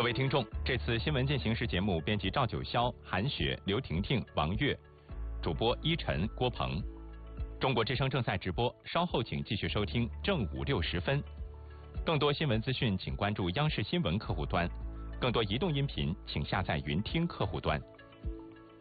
位听众，这次新闻进行时节目编辑赵九霄、韩雪、刘婷婷、王悦，主播依晨、郭鹏。中国之声正在直播，稍后请继续收听正午6时分。更多新闻资讯，请关注央视新闻客户端；更多移动音频，请下载云听客户端。